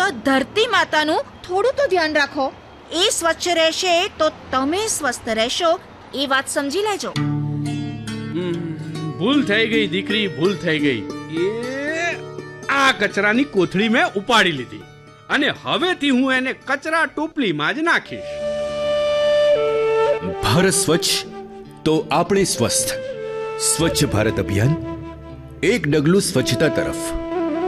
તો ધરતી માતાનું થોડું તો ધ્યાન રાખો. એ સ્વચ્છ રહેશે તો તમે સ્વસ્થ રહેશો, એ વાત સમજી લેજો. ભૂલ થઈ ગઈ દીકરી, ભૂલ થઈ ગઈ. એ આ કચરાની કોથળી મેં ઉપાડી લીધી અને હવેથી હું એને કચરા ટોપલીમાં જ નાખીશ. ભારત સ્વચ્છ તો આપણે સ્વસ્થ. સ્વચ્છ ભારત અભિયાન, એક ડગલું સ્વચ્છતા તરફ.